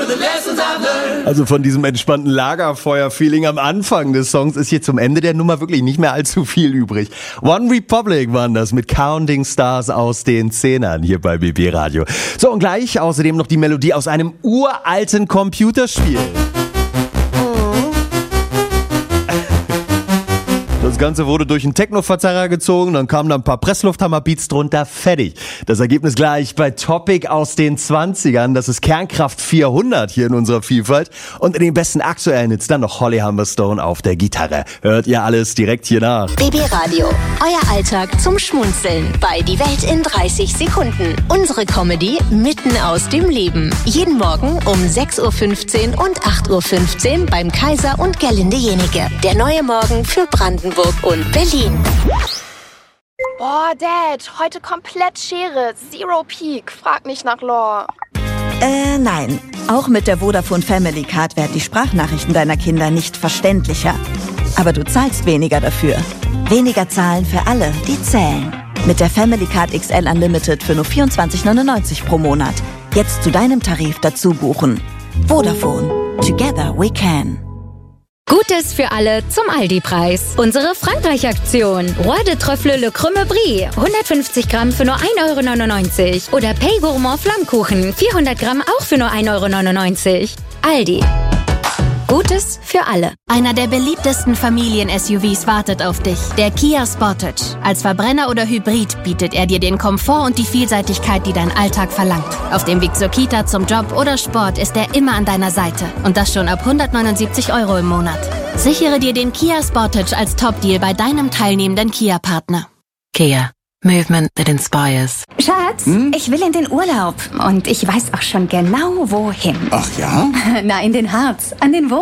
Also von diesem entspannten Lagerfeuer-Feeling am Anfang des Songs ist hier zum Ende der Nummer wirklich nicht mehr allzu viel übrig. One Republic waren das mit Counting Stars aus den Zehnern hier bei BB Radio. So, und gleich außerdem noch die Melodie aus einem uralten Computerspiel. Das Ganze wurde durch einen Techno-Verzerrer gezogen, dann kamen da ein paar Presslufthammer-Beats drunter, fertig. Das Ergebnis gleich bei Topic aus den 20ern, das ist Kernkraft 400 hier in unserer Vielfalt. Und in den besten aktuellen Hits dann noch Holly Humberstone auf der Gitarre. Hört ihr alles direkt hier nach. BB Radio, euer Alltag zum Schmunzeln bei Die Welt in 30 Sekunden. Unsere Comedy mitten aus dem Leben. Jeden Morgen um 6.15 Uhr und 8.15 Uhr beim Kaiser und Gerlinde Jenike. Der neue Morgen für Brandenburg und Berlin. Boah, Dad, heute komplett Schere. Zero Peak. Frag nicht nach Lore. Nein. Auch mit der Vodafone Family Card werden die Sprachnachrichten deiner Kinder nicht verständlicher. Aber du zahlst weniger dafür. Weniger zahlen für alle, die zählen. Mit der Family Card XL Unlimited für nur 24,99 pro Monat. Jetzt zu deinem Tarif dazu buchen. Vodafone. Together we can. Gutes für alle zum Aldi-Preis. Unsere Frankreich-Aktion. Roi de Trüffle Le Crème Brie. 150 Gramm für nur 1,99 € Oder Pay Gourmand Flammkuchen. 400 Gramm auch für nur 1,99 €. Aldi. Gutes für alle. Einer der beliebtesten Familien-SUVs wartet auf dich. Der Kia Sportage. Als Verbrenner oder Hybrid bietet er dir den Komfort und die Vielseitigkeit, die dein Alltag verlangt. Auf dem Weg zur Kita, zum Job oder Sport ist er immer an deiner Seite. Und das schon ab 179 € im Monat. Sichere dir den Kia Sportage als Top-Deal bei deinem teilnehmenden Kia-Partner. Kia. Movement that inspires. Schatz, ich will in den Urlaub. Und ich weiß auch schon genau, wohin. Ach ja? Na, in den Harz, an den